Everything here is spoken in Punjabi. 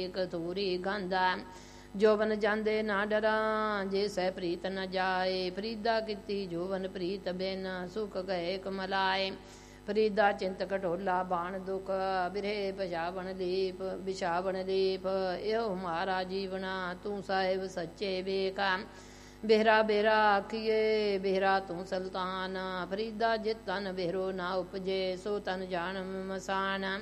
ਕਤੂਰੀ ਗਾਂਦਾ ਜੋਬਨ ਜਾਂਦੇ ਨਾ ਡਰਾਂ ਜੇ ਸਹਿ ਪ੍ਰੀਤ ਨ ਜਾਏ ਫਰੀਦਾ ਕੀਤੀ ਜੋਬਨ ਪ੍ਰੀਤ ਬਿਨ ਸੁਖ ਗਏ ਕਮਲਾਏ ਫਰੀਦਾ ਚਿੰਤ ਘਟੋਲਾ ਬਾਣ ਦੁਖ ਬਿਰੇ ਬਿਛਾਵਣ ਲੀਪ ਇਹੋ ਮਾਰਾ ਜੀਵਨਾ ਤੂੰ ਸਾਹਿਬ ਸੱਚੇ ਵੇਖਾ ਬਿਹਰਾ ਬਿਹਰਾ ਆਖੀਏ ਬਿਹਰਾ ਤੂੰ ਸੁਲਤਾਨ ਫਰੀਦਾ ਜਿਤ ਤਨ ਬਿਹਰੋ ਨਾ ਉਪਜੇ ਸੋ ਤਨ ਜਾਣ ਮਸਾਨ